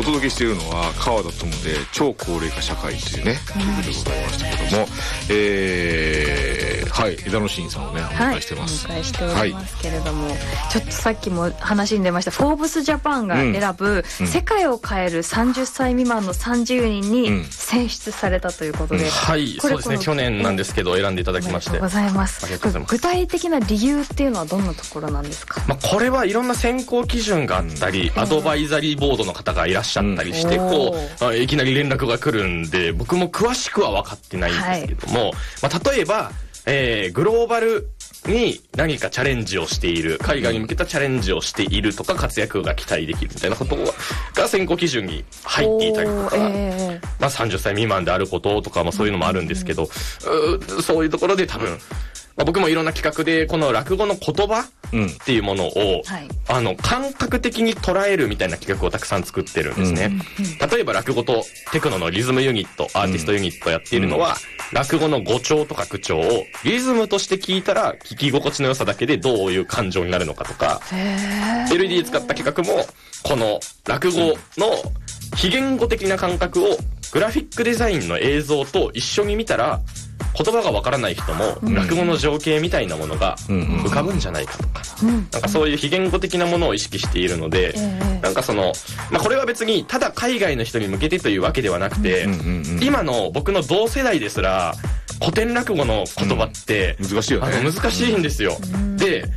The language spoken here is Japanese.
お届けしているのは川田智で超高齢化社会というね曲でございましたけども、はい、枝野真さんをねお迎えしてます。 お迎えしておりますけれども、ちょっとさっきも話に出ましたフォーブスジャパンが選ぶ世界を変える30歳未満の30人に選出されたということで、 はい、そうですね、去年なんですけど選んでいただきまして、 ありがとうございます。具体的な理由っていうのはどんなところなんですか？ これはいろんな選考基準があったり、アドバイザリーボードの方がいらっしゃったりして、いきなり連絡が来るんで僕も詳しくは分かってないんですけども、例えば、グローバルに何かチャレンジをしている、海外に向けたチャレンジをしているとか活躍が期待できるみたいなことが選考基準に入っていたりとか、30歳未満であることとか、そういうのもあるんですけど、そういうところで多分僕もいろんな企画でこの落語の言葉っていうものを、感覚的に捉えるみたいな企画をたくさん作ってるんですね。例えば落語とテクノのリズムユニット、アーティストユニットやっているのは、落語の語調とか口調をリズムとして聞いたら聞き心地の良さだけでどういう感情になるのかとか、LED 使った企画もこの落語の非言語的な感覚をグラフィックデザインの映像と一緒に見たら言葉がわからない人も落語の情景みたいなものが浮かぶんじゃないかとか、なんかそういう非言語的なものを意識しているので、なんかその、これは別にただ海外の人に向けてというわけではなくて、今の僕の同世代ですら古典落語の言葉って難しいよね。難しいんですよ。で